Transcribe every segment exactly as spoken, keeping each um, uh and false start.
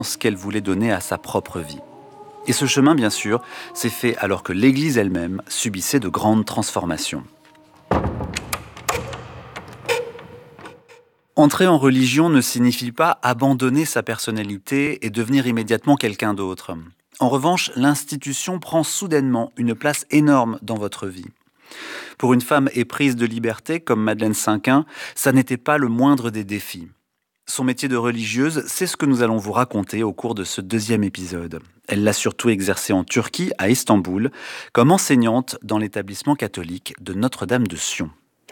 ce qu'elle voulait donner à sa propre vie. Et ce chemin, bien sûr, s'est fait alors que l'Église elle-même subissait de grandes transformations. Entrer en religion ne signifie pas abandonner sa personnalité et devenir immédiatement quelqu'un d'autre. En revanche, l'institution prend soudainement une place énorme dans votre vie. Pour une femme éprise de liberté comme Madeleine Cinquin, ça n'était pas le moindre des défis. Son métier de religieuse, c'est ce que nous allons vous raconter au cours de ce deuxième épisode. Elle l'a surtout exercé en Turquie, à Istanbul, comme enseignante dans l'établissement catholique de Notre-Dame de Sion.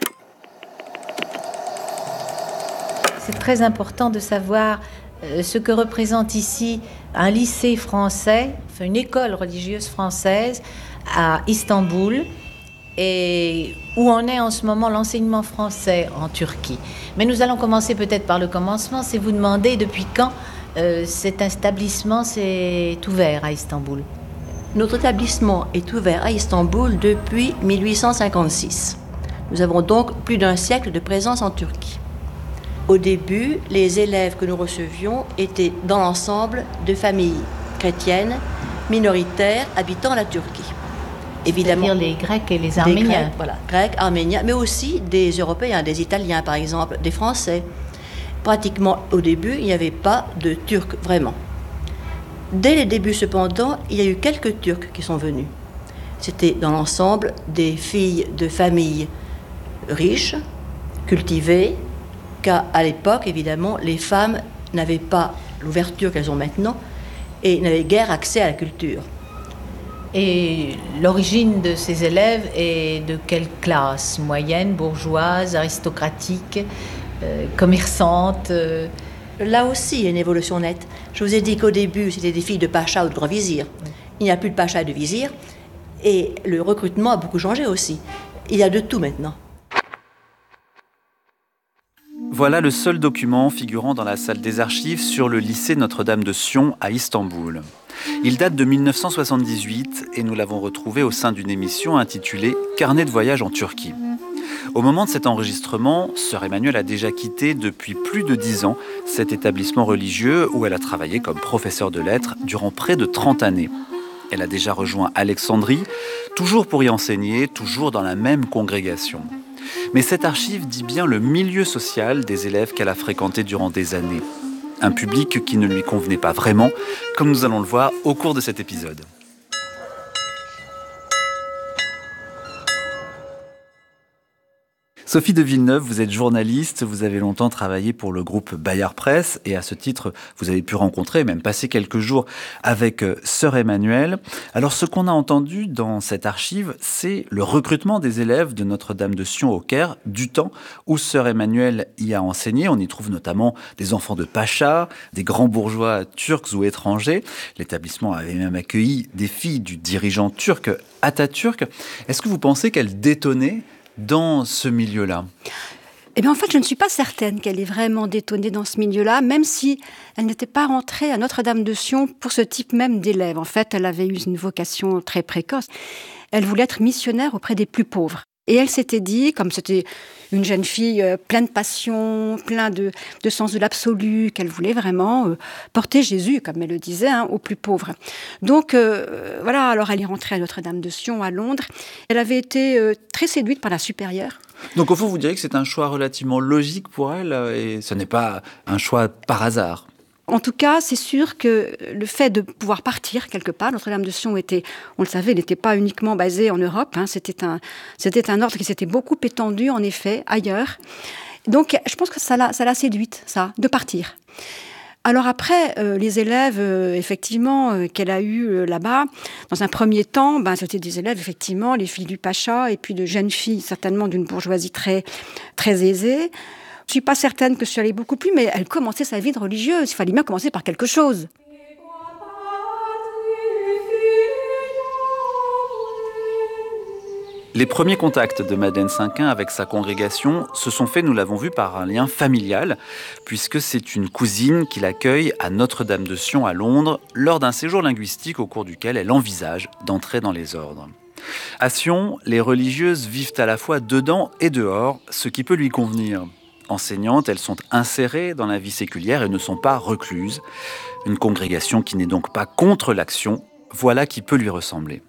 C'est très important de savoir ce que représente ici un lycée français, une école religieuse française à Istanbul, et où en est en ce moment l'enseignement français en Turquie. Mais nous allons commencer peut-être par le commencement, c'est vous demander depuis quand euh, cet établissement s'est ouvert à Istanbul. Notre établissement est ouvert à Istanbul depuis mille huit cent cinquante-six. Nous avons donc plus d'un siècle de présence en Turquie. Au début, les élèves que nous recevions étaient dans l'ensemble de familles chrétiennes minoritaires habitant la Turquie. Évidemment, c'est-à-dire les Grecs et les Arméniens. Grecs, voilà, Grecs, Arméniens, mais aussi des Européens, des Italiens par exemple, des Français. Pratiquement au début, il n'y avait pas de Turcs vraiment. Dès les débuts cependant, il y a eu quelques Turcs qui sont venus. C'était dans l'ensemble des filles de familles riches, cultivées, car à l'époque, évidemment, les femmes n'avaient pas l'ouverture qu'elles ont maintenant et n'avaient guère accès à la culture. Et l'origine de ces élèves est de quelle classe? Moyenne, bourgeoise, aristocratique, euh, commerçante euh... Là aussi, il y a une évolution nette. Je vous ai dit qu'au début, c'était des filles de pacha ou de grand vizir. Oui. Il n'y a plus de pacha et de vizir. Et le recrutement a beaucoup changé aussi. Il y a de tout maintenant. Voilà le seul document figurant dans la salle des archives sur le lycée Notre-Dame de Sion à Istanbul. Il date de mille neuf cent soixante-dix-huit et nous l'avons retrouvé au sein d'une émission intitulée « Carnet de voyage en Turquie ». Au moment de cet enregistrement, sœur Emmanuelle a déjà quitté depuis plus de dix ans cet établissement religieux où elle a travaillé comme professeure de lettres durant près de trente années. Elle a déjà rejoint Alexandrie, toujours pour y enseigner, toujours dans la même congrégation. Mais cette archive dit bien le milieu social des élèves qu'elle a fréquentés durant des années. Un public qui ne lui convenait pas vraiment, comme nous allons le voir au cours de cet épisode. Sophie de Villeneuve, vous êtes journaliste, vous avez longtemps travaillé pour le groupe Bayard Presse et à ce titre, vous avez pu rencontrer, même passer quelques jours avec sœur Emmanuelle. Alors ce qu'on a entendu dans cette archive, c'est le recrutement des élèves de Notre-Dame de Sion au Caire, du temps où sœur Emmanuelle y a enseigné. On y trouve notamment des enfants de pacha, des grands bourgeois turcs ou étrangers. L'établissement avait même accueilli des filles du dirigeant turc Atatürk. Est-ce que vous pensez qu'elle détonnait dans ce milieu-là? Eh bien, en fait, je ne suis pas certaine qu'elle ait vraiment détonné dans ce milieu-là, même si elle n'était pas rentrée à Notre-Dame de Sion pour ce type même d'élèves. En fait, elle avait eu une vocation très précoce. Elle voulait être missionnaire auprès des plus pauvres. Et elle s'était dit, comme c'était une jeune fille euh, pleine de passion, pleine de, de sens de l'absolu, qu'elle voulait vraiment euh, porter Jésus, comme elle le disait, hein, aux plus pauvres. Donc euh, voilà, alors elle est rentrée à Notre-Dame de Sion, à Londres. Elle avait été euh, très séduite par la supérieure. Donc au fond, vous diriez que c'est un choix relativement logique pour elle, et ce n'est pas un choix par hasard. En tout cas, c'est sûr que le fait de pouvoir partir quelque part, Notre-Dame de Sion était, on le savait, elle n'était pas uniquement basée en Europe, hein, c'était un, c'était un ordre qui s'était beaucoup étendu, en effet, ailleurs. Donc, je pense que ça l'a, ça l'a séduite, ça, de partir. Alors après, euh, les élèves, euh, effectivement, euh, qu'elle a eus euh, là-bas, dans un premier temps, ben, c'était des élèves, effectivement, les filles du pacha, et puis de jeunes filles, certainement d'une bourgeoisie très, très aisée. Je ne suis pas certaine que je suis allée beaucoup plus, mais elle commençait sa vie de religieuse. Il fallait bien commencer par quelque chose. Les premiers contacts de Madeleine Cinquin avec sa congrégation se sont faits, nous l'avons vu, par un lien familial, puisque c'est une cousine qui l'accueille à Notre-Dame de Sion à Londres, lors d'un séjour linguistique au cours duquel elle envisage d'entrer dans les ordres. À Sion, les religieuses vivent à la fois dedans et dehors, ce qui peut lui convenir. Enseignantes, elles sont insérées dans la vie séculière et ne sont pas recluses. Une congrégation qui n'est donc pas contre l'action, voilà qui peut lui ressembler.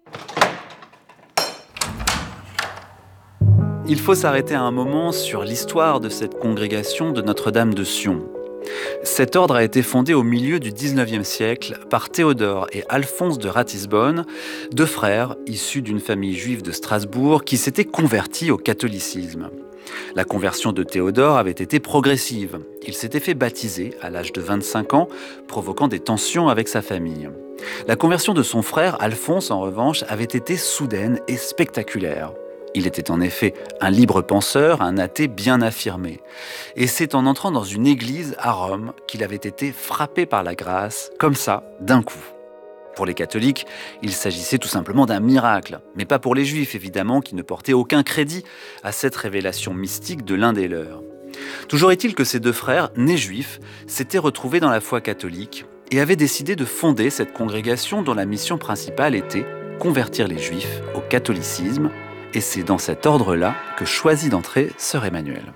Il faut s'arrêter à un moment sur l'histoire de cette congrégation de Notre-Dame de Sion. Cet ordre a été fondé au milieu du dix-neuvième siècle par Théodore et Alphonse de Ratisbonne, deux frères issus d'une famille juive de Strasbourg qui s'étaient convertis au catholicisme. La conversion de Théodore avait été progressive. Il s'était fait baptiser à l'âge de vingt-cinq ans, provoquant des tensions avec sa famille. La conversion de son frère, Alphonse, en revanche, avait été soudaine et spectaculaire. Il était en effet un libre penseur, un athée bien affirmé. Et c'est en entrant dans une église à Rome qu'il avait été frappé par la grâce, comme ça, d'un coup. Pour les catholiques, il s'agissait tout simplement d'un miracle, mais pas pour les juifs évidemment, qui ne portaient aucun crédit à cette révélation mystique de l'un des leurs. Toujours est-il que ces deux frères, nés juifs, s'étaient retrouvés dans la foi catholique et avaient décidé de fonder cette congrégation dont la mission principale était convertir les juifs au catholicisme. Et c'est dans cet ordre-là que choisit d'entrer sœur Emmanuelle.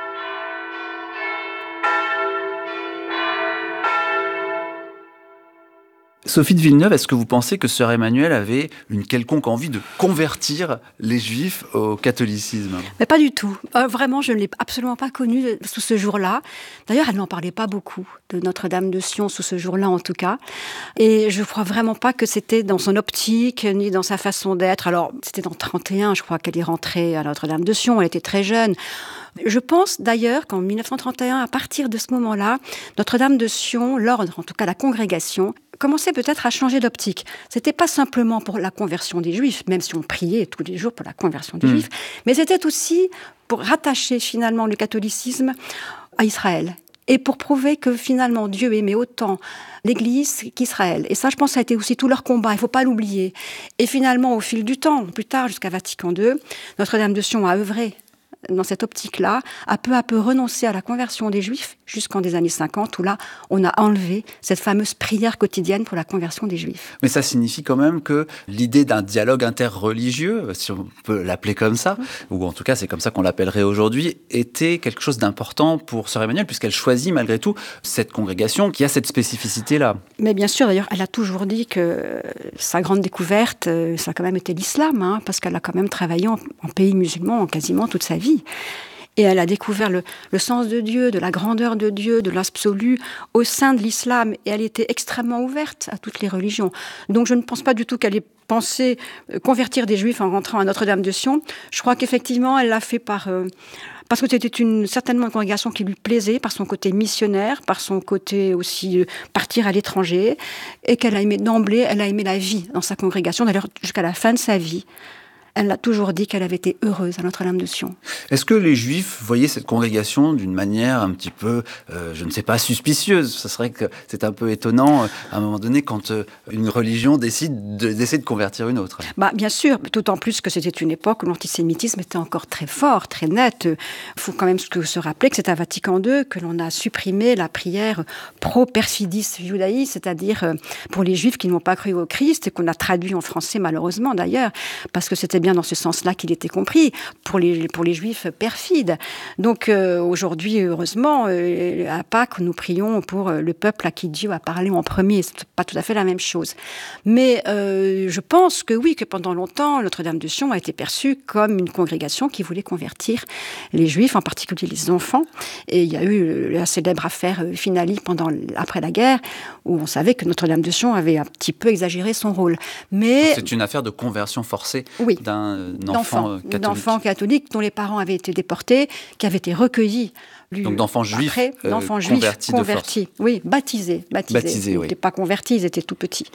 Sophie de Villeneuve, est-ce que vous pensez que sœur Emmanuelle avait une quelconque envie de convertir les Juifs au catholicisme ? Mais pas du tout. Euh, vraiment, je ne l'ai absolument pas connue sous ce jour-là. D'ailleurs, elle n'en parlait pas beaucoup de Notre-Dame de Sion, sous ce jour-là en tout cas. Et je ne crois vraiment pas que c'était dans son optique, ni dans sa façon d'être. Alors, c'était en trente et un, je crois, qu'elle est rentrée à Notre-Dame de Sion. Elle était très jeune. Je pense d'ailleurs qu'en mille neuf cent trente et un, à partir de ce moment-là, Notre-Dame de Sion, l'ordre, en tout cas la congrégation, commençait peut-être à changer d'optique. C'était pas simplement pour la conversion des Juifs, même si on priait tous les jours pour la conversion des mmh. Juifs, mais c'était aussi pour rattacher finalement le catholicisme à Israël. Et pour prouver que finalement Dieu aimait autant l'Église qu'Israël. Et ça, je pense, ça a été aussi tout leur combat, il ne faut pas l'oublier. Et finalement, au fil du temps, plus tard, jusqu'à Vatican deux, Notre-Dame de Sion a œuvré dans cette optique-là, a peu à peu renoncé à la conversion des Juifs jusqu'en des années cinquante, où là, on a enlevé cette fameuse prière quotidienne pour la conversion des Juifs. Mais ça signifie quand même que l'idée d'un dialogue interreligieux, si on peut l'appeler comme ça, mmh. ou en tout cas c'est comme ça qu'on l'appellerait aujourd'hui, était quelque chose d'important pour sœur Emmanuelle, puisqu'elle choisit malgré tout cette congrégation qui a cette spécificité-là. Mais bien sûr, d'ailleurs, elle a toujours dit que sa grande découverte, ça a quand même été l'islam, hein, parce qu'elle a quand même travaillé en, en pays musulman quasiment toute sa vie. Et elle a découvert le, le sens de Dieu, de la grandeur de Dieu, de l'absolu au sein de l'islam. Et elle était extrêmement ouverte à toutes les religions. Donc je ne pense pas du tout qu'elle ait pensé convertir des Juifs en rentrant à Notre-Dame de Sion. Je crois qu'effectivement, elle l'a fait par... Euh, parce que c'était une, certainement une congrégation qui lui plaisait, par son côté missionnaire, par son côté aussi euh, partir à l'étranger, et qu'elle a aimé d'emblée, elle a aimé la vie dans sa congrégation, d'ailleurs jusqu'à la fin de sa vie. Elle a toujours dit qu'elle avait été heureuse à Notre-Dame de Sion. Est-ce que les Juifs voyaient cette congrégation d'une manière un petit peu, euh, je ne sais pas, suspicieuse ? Ce serait que c'est un peu étonnant, euh, à un moment donné, quand euh, une religion décide de, d'essayer de convertir une autre. Bah, bien sûr, d'autant plus que c'était une époque où l'antisémitisme était encore très fort, très net. Il faut quand même se rappeler que c'est à Vatican deux que l'on a supprimé la prière pro-perfidis judaïs, c'est-à-dire pour les Juifs qui n'ont pas cru au Christ, et qu'on a traduit en français malheureusement d'ailleurs, parce que c'était bien dans ce sens-là qu'il était compris, pour les, pour les Juifs perfides. Donc euh, aujourd'hui, heureusement, euh, à Pâques, nous prions pour le peuple à qui Dieu a parlé en premier. C'est pas tout à fait la même chose. Mais euh, je pense que oui, que pendant longtemps, Notre-Dame de Sion a été perçue comme une congrégation qui voulait convertir les Juifs, en particulier les enfants. Et il y a eu la célèbre affaire Finali pendant, après la guerre, où on savait que Notre-Dame de Sion avait un petit peu exagéré son rôle. Mais c'est une affaire de conversion forcée oui. d'un enfant catholique. D'enfants catholiques dont les parents avaient été déportés, qui avaient été recueillis. Donc d'enfants juifs, après, euh, d'enfants juifs convertis, convertis. de force. Oui, baptisés. Baptisés. baptisés ils oui. n'étaient pas convertis, ils étaient tout petits.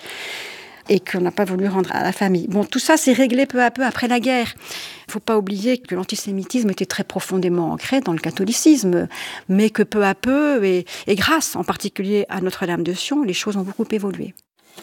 Et qu'on n'a pas voulu rendre à la famille. Bon, tout ça s'est réglé peu à peu après la guerre. Il ne faut pas oublier que l'antisémitisme était très profondément ancré dans le catholicisme, mais que peu à peu, et, et grâce en particulier à Notre-Dame de Sion, les choses ont beaucoup évolué.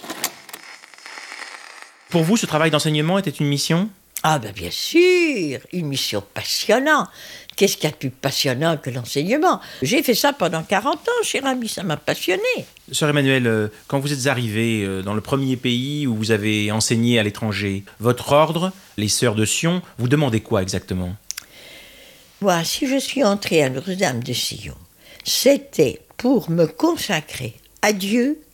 Pour vous, ce travail d'enseignement était une mission ? Ah ben bien sûr, une mission passionnante. Qu'est-ce qu'il y a de plus passionnant que l'enseignement ? J'ai fait ça pendant quarante ans, cher ami, ça m'a passionné. Sœur Emmanuelle, quand vous êtes arrivée dans le premier pays où vous avez enseigné à l'étranger, votre ordre, les Sœurs de Sion, vous demandez quoi exactement ? Moi, si je suis entrée à Notre-Dame de Sion, c'était pour me consacrer à Dieu